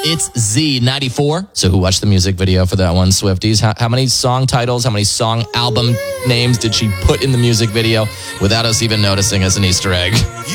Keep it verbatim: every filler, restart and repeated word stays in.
It's Z ninety-four. So who watched the music video for that one, Swifties? How, how many song titles, how many song album names did she put in the music video without us even noticing as an Easter egg?